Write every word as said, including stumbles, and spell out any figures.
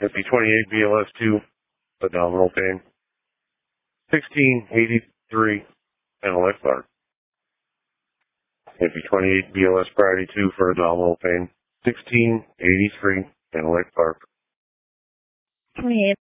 F B twenty-eight B L S two, abdominal pain. sixteen eighty-three, and a leg bar. F B twenty-eight B L S priority two for abdominal pain. sixteen eighty-three, and a leg bar. twenty-eight